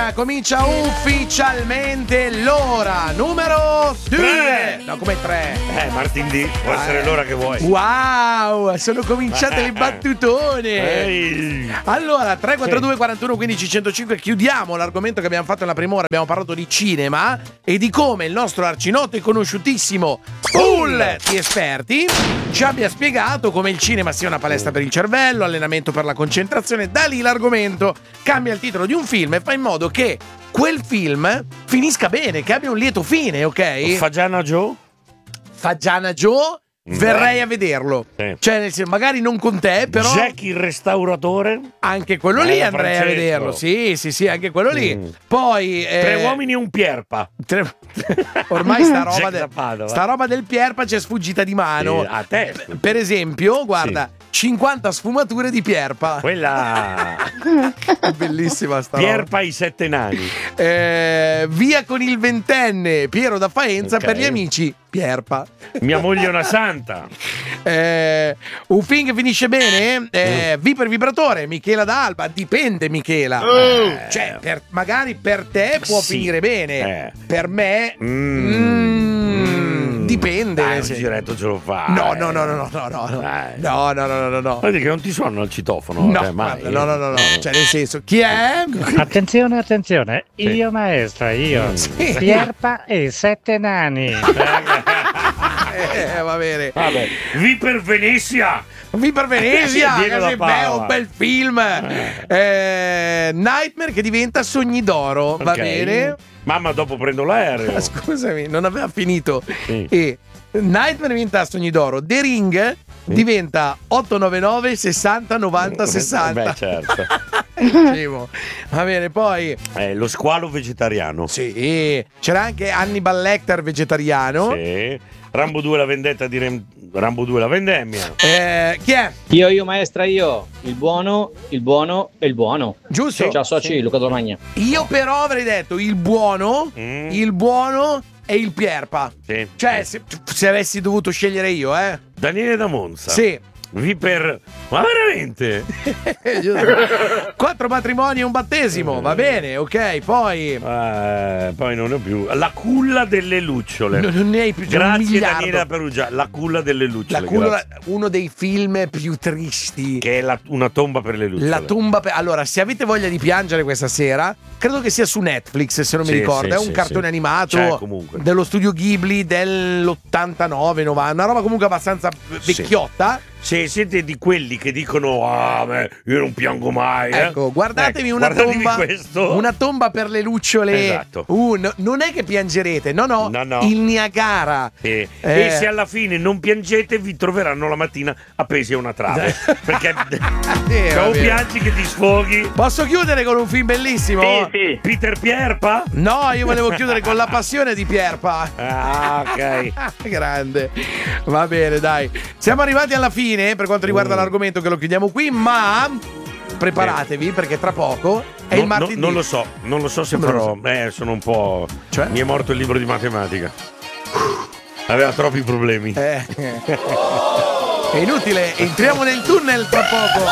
Allora, comincia ufficialmente l'ora numero 2. No, come 3? Martin D, può essere l'ora che vuoi. Wow, sono cominciate le battutone. Ehi. Allora, 342 41 15 105, chiudiamo l'argomento che abbiamo fatto nella prima ora. Abbiamo parlato di cinema e di come il nostro arcinoto e conosciutissimo pool di esperti ci abbia spiegato come il cinema sia una palestra per il cervello, allenamento per la concentrazione. Da lì l'argomento cambia il titolo di un film e fa in modo che quel film finisca bene, che abbia un lieto fine, ok? Fagiana Joe? Fagiana Joe, verrei a vederlo. Sì. Cioè, nel senso, magari non con te, però Jack il restauratore? anche quello lì andrei Francesco. a vederlo. Sì, anche quello lì. Poi Tre uomini e un Pierpa. Ormai sta roba, Jack da Padova. sta roba del Pierpa c'è sfuggita di mano. A te. Per esempio, guarda, 50 sfumature di Pierpa. Quella È bellissima sta roba. Pierpa i 7 nani. Via con il ventenne Piero da Faenza, Ok. per gli amici Pierpa. Mia moglie è una santa. Un film che finisce bene? V per vibratore, Michela d'Alba. Dipende, Michela. Cioè, magari per te può Sì. finire bene. Per me dipende. Dai, un giretto ce lo fa. No. Dai. No. Vedi che non ti suona il citofono. No, mai. guarda, no. Cioè, nel senso, chi è? Attenzione, io maestra, io. Sì. Pierpa e 7 nani. Va bene. Vabbè. V per Venezia. V per Venezia, Diego che da Padova. un bel film. Nightmare che diventa Sogni d'oro, va Ok. bene? Mamma, dopo prendo l'aereo. Scusami, non aveva finito. Sì. E Nightmare diventa Sogni d'oro. The Ring diventa 899 60 90 60. Beh, certo. Dicevo. Va bene, poi Lo squalo vegetariano. sì, c'era anche Hannibal Lecter vegetariano. Sì. Rambo 2 la vendetta di Rambo 2 la vendemmia. Chi è? Io maestra, io. Il buono e il buono. Giusto? Ciao soci, Luca Domagna. Io però avrei detto il buono e il Pierpa. Sì. Cioè, se avessi dovuto scegliere io, Daniele da Monza. Sì. V per... Ma veramente? 4 matrimoni e un battesimo, va bene, ok, poi Poi non ne ho più. La culla delle lucciole. non ne hai più, c'è un Grazie miliardo. Daniele da Perugia. La culla delle lucciole. La culla, grazie. uno dei film più tristi. Che è una tomba per le lucciole. La tomba allora, se avete voglia di piangere questa sera, credo che sia su Netflix, se non mi Sì, ricordo. sì, È un cartone animato C'è comunque. dello studio Ghibli dell'89, 90, una roba comunque abbastanza vecchiotta. Se siete di quelli che dicono io non piango mai, Ecco, guardatevi una guardatevi tomba, questo. una tomba per le lucciole. Esatto. Non è che piangerete, no. No. Il Niagara. E se alla fine non piangete, vi troveranno la mattina appesi a una trave. Perché va o bene. piangi che ti sfoghi. Posso chiudere con un film bellissimo? Sì. Peter Pierpa? No, io volevo chiudere con La passione di Pierpa. Ah, ok. Grande. Va bene, dai. Siamo arrivati alla fine per quanto riguarda l'argomento, che lo chiudiamo qui, ma preparatevi perché tra poco è il martedì. Non lo so se Come farò. non Sono un po'. Cioè? Mi è morto il libro di matematica. Aveva troppi problemi. È inutile, entriamo nel tunnel tra poco.